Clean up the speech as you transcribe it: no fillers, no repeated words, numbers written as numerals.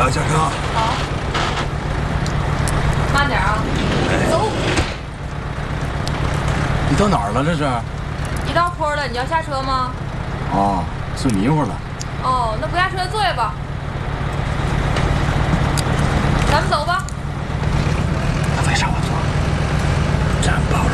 下车。 好，慢点啊，走。 你到哪儿了？这是？ 一到坡了，你要下车吗？ 哦，是迷糊了。 哦，那不下车坐下吧。咱们走吧。 那为啥我坐？真宝。